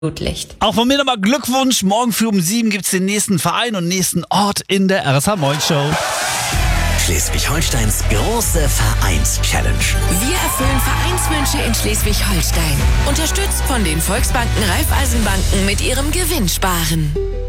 Flutlicht. Auch von mir nochmal Glückwunsch. Morgen früh um 7 gibt's den nächsten Verein und nächsten Ort in der RSH Moin Show. Schleswig-Holsteins große Vereins-Challenge. Wir erfüllen Vereinswünsche in Schleswig-Holstein. Unterstützt von den Volksbanken Raiffeisenbanken mit ihrem Gewinnsparen.